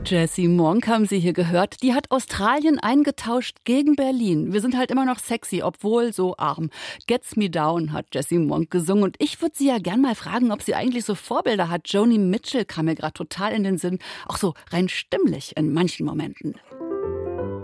Jessie Monk haben Sie hier gehört. Die hat Australien eingetauscht gegen Berlin. Wir sind halt immer noch sexy, obwohl so arm. Gets Me Down hat Jessie Monk gesungen. Und ich würde sie ja gern mal fragen, ob sie eigentlich so Vorbilder hat. Joni Mitchell kam mir gerade total in den Sinn. Auch so rein stimmlich in manchen Momenten.